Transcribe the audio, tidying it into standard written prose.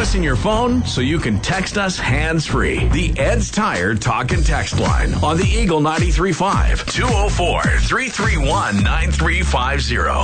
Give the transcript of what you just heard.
us in your phone so you can text us hands-free. The Ed's Tire Talk and Text line on the Eagle 93.5, 204-331-9350.